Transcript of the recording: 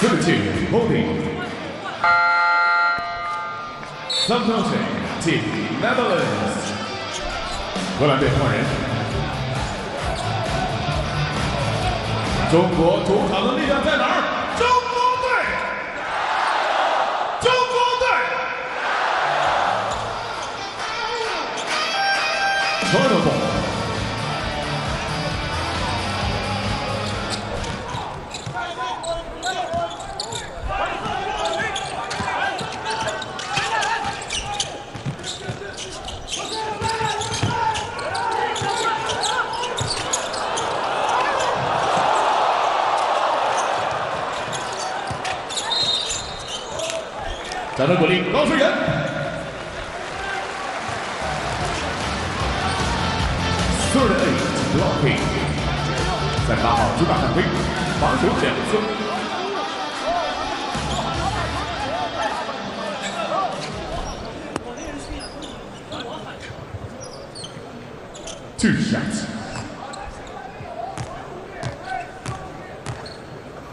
32 holding. Subcoaching Team Netherlands. 荷兰队换人。中国主场的力量在哪儿？中国队！中国队 ！Turnover。 掌声鼓励高水人。38 blocking， 在8号主打犯规，防守2次。2 shots。